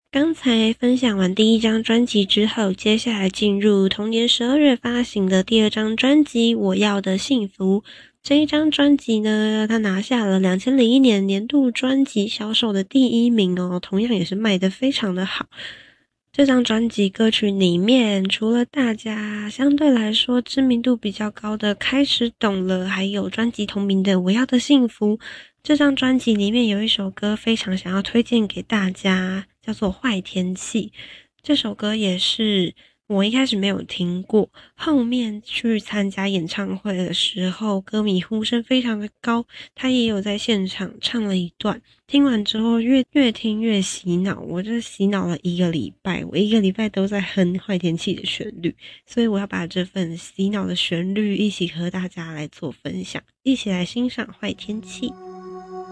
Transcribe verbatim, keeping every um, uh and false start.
刚才分享完第一张专辑之后，接下来进入同年十二月发行的第二张专辑《我要的幸福》。这一张专辑呢，他拿下了二零零一年年度专辑销售的第一名哦，同样也是卖得非常的好。这张专辑歌曲里面，除了大家相对来说知名度比较高的《开始懂了》，还有专辑同名的《我要的幸福》，这张专辑里面有一首歌非常想要推荐给大家，叫做《坏天气》。这首歌也是我一开始没有听过，后面去参加演唱会的时候，歌迷呼声非常的高，他也有在现场唱了一段，听完之后越越听越洗脑，我就洗脑了一个礼拜，我一个礼拜都在哼坏天气的旋律，所以我要把这份洗脑的旋律一起和大家来做分享，一起来欣赏坏天气。